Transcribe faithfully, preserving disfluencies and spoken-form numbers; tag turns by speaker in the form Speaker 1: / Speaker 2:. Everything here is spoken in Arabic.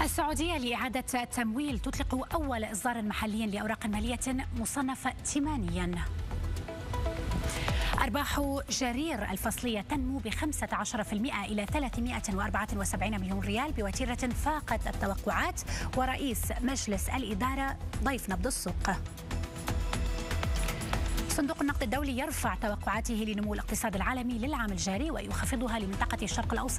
Speaker 1: السعودية لإعادة التمويل تطلق أول إصدار محلي لأوراق مالية مصنفة ائتمانيا. أرباح جرير الفصلية تنمو ب خمسة عشر بالمئة إلى ثلاثمئة وأربعة وسبعين مليون ريال بوتيرة فاقت التوقعات، ورئيس مجلس الإدارة ضيف نبض السوق. صندوق النقد الدولي يرفع توقعاته لنمو الاقتصاد العالمي للعام الجاري ويخفضها لمنطقة الشرق الأوسط